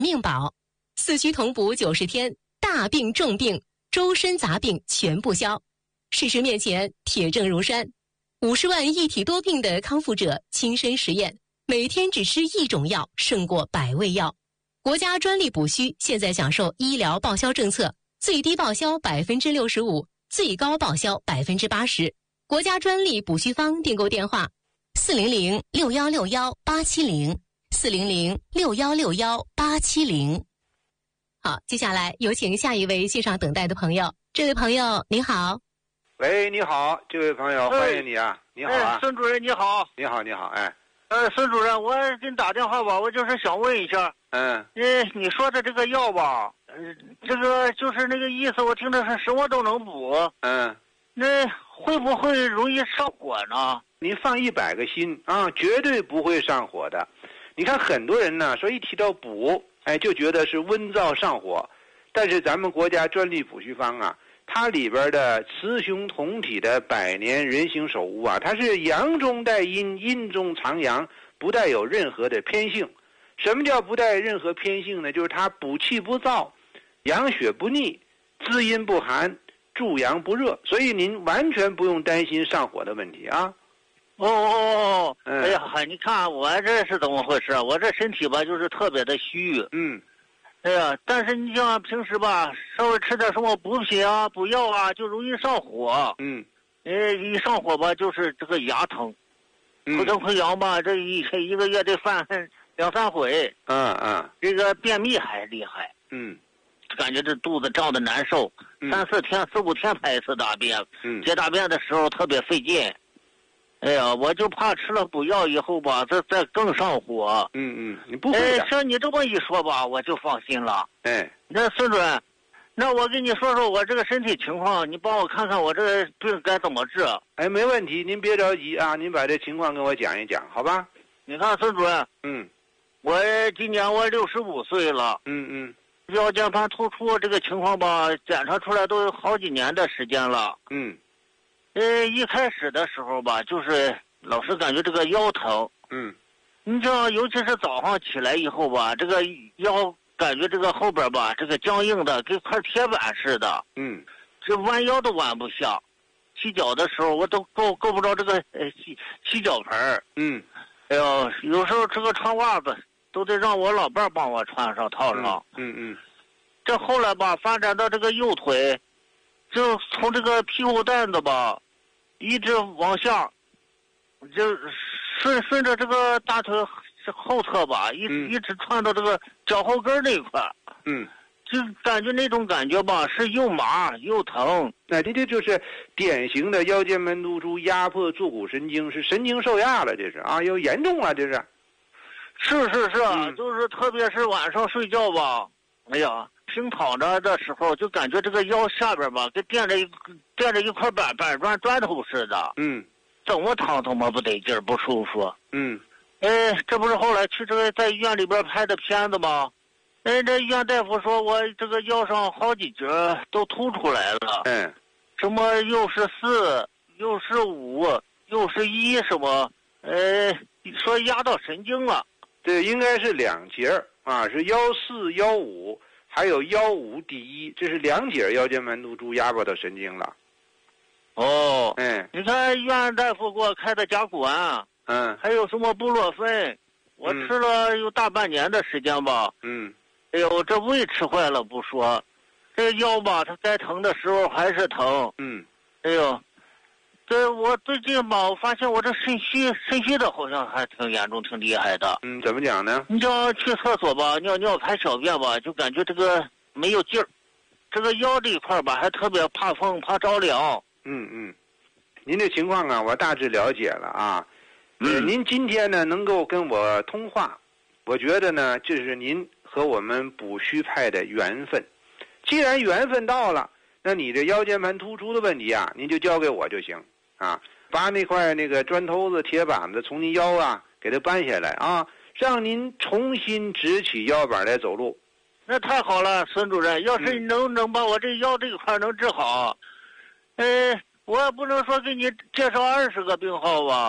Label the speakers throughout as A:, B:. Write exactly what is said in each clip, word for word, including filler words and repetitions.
A: 命宝，四虚同补九十天，大病重病、周身杂病全部消。事实面前，铁证如山。五十万一体多病的康复者亲身实验，每天只吃一种药胜过百味药。国家专利补虚现在享受医疗报销政策，最低报销百分之六十五，最高报销百分之八十。国家专利补虚方订购电话：四零零六幺六幺八七零，四零零六幺六幺八七零。好，接下来有请下一位线上等待的朋友。这位朋友您好。
B: 喂，你好，这位朋友，欢迎你啊！你好啊，
C: 孙主任，你好。
B: 你好，你好，哎。
C: 呃，孙主任，我给你打电话吧，我就是想问一下，
B: 嗯，
C: 呃，你说的这个药吧，呃，这个就是那个意思，我听着是什么都能补，
B: 嗯，
C: 那会不会容易上火呢？
B: 你放一百个心啊，绝对不会上火的。你看很多人呢，说一提到补，哎，就觉得是温燥上火，但是咱们国家专利补虚方啊，它里边的雌雄同体的百年人形首乌啊，它是阳中带阴，阴中藏阳，不带有任何的偏性。什么叫不带任何偏性呢？就是它补气不燥，养血不腻，滋阴不寒，助阳不热，所以您完全不用担心上火的问题啊。
C: 哦哦哦，
B: 嗯、
C: 哎呀，你看我这是怎么回事？我这身体吧，就是特别的虚。
B: 嗯。
C: 哎呀，但是你像平时吧，稍微吃点什么补品啊、补药啊，就容易上火。
B: 嗯。
C: 呃，一上火吧，就是这个牙疼，
B: 嗯、
C: 口疼溃疡吧，这一一个月得犯两三回。
B: 嗯嗯。
C: 这个便秘还厉害。
B: 嗯。
C: 感觉这肚子胀得难受，
B: 嗯、
C: 三四天、四五天排一次大便。
B: 嗯。
C: 解大便的时候特别费劲。哎呀，我就怕吃了补药以后吧，这再更上火。
B: 嗯嗯，你不会的。
C: 哎，像你这么一说吧，我就放心了。
B: 哎，
C: 那孙主任，那我跟你说说我这个身体情况，你帮我看看我这个病该怎么治。
B: 哎，没问题，您别着急啊，您把这情况跟我讲一讲，好吧？
C: 你看，孙主任，
B: 嗯，
C: 我今年我六十五岁了。
B: 嗯嗯，
C: 腰间盘突出这个情况吧，检查出来都有好几年的时间了。
B: 嗯。
C: 呃，一开始的时候吧，就是老是感觉这个腰疼。
B: 嗯。
C: 你像尤其是早上起来以后吧，这个腰感觉这个后边吧，这个僵硬的跟块铁板似的。
B: 嗯。
C: 这弯腰都弯不下，洗脚的时候我都够够不着这个呃洗洗脚盆儿。
B: 嗯。
C: 哎呦，有时候这个穿袜子都得让我老伴儿帮我穿上套上。
B: 嗯 嗯, 嗯。这
C: 后来吧，发展到这个右腿。就从这个屁股蛋子吧，一直往下，就顺顺着这个大腿后侧吧，一、嗯、一直穿到这个脚后跟那一块。
B: 嗯，
C: 就感觉那种感觉吧，是又麻又疼。
B: 那这这就是典型的腰间盘突出压迫坐骨神经，是神经受压了，这是啊，又严重了，这是。
C: 是是是，
B: 嗯、
C: 就是特别是晚上睡觉吧，哎呀。平躺着的时候，就感觉这个腰下边吧，跟垫着一垫着一块板板砖砖头似的。
B: 嗯，
C: 怎么躺怎么不得劲儿，不舒服。
B: 嗯，
C: 哎，这不是后来去这个在医院里边拍的片子吗？哎，这医院大夫说我这个腰上好几节都凸出来了。
B: 嗯，
C: 什么又是四，又是五，又是一什么？呃，说压到神经了。
B: 这应该是两节啊，是幺四幺五。还有幺五 D 一，这是两节腰间盘突出压迫到神经了。
C: 哦，
B: 嗯，
C: 你看医院大夫给我开的甲钴胺，
B: 嗯，
C: 还有什么布洛芬，我吃了有大半年的时间吧。
B: 嗯，
C: 哎呦，这胃吃坏了不说，这个腰吧，它该疼的时候还是疼。
B: 嗯，
C: 哎呦，这我最近吧，我发现我这肾虚，肾虚的好像还挺严重，挺厉害的。
B: 嗯，怎么讲呢？
C: 你叫去厕所吧，尿尿排小便吧，就感觉这个没有劲儿。这个腰这一块吧，还特别怕风，怕着凉。
B: 嗯嗯，您这情况啊，我大致了解了啊。
C: 嗯，
B: 呃、您今天呢能够跟我通话，我觉得呢这是您和我们补虚派的缘分。既然缘分到了，那你这腰间盘突出的问题啊，您就交给我就行。啊，把那块那个砖头子、铁板子从您腰啊给它搬下来啊，让您重新直起腰板来走路。
C: 那太好了，孙主任，要是能、嗯、能把我这腰这一块能治好，呃，我也不能说给你介绍二十个病号吧，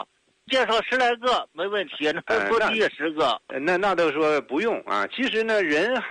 C: 介绍十来个没问题，那不低十个。
B: 那那都说不用啊。其实呢，人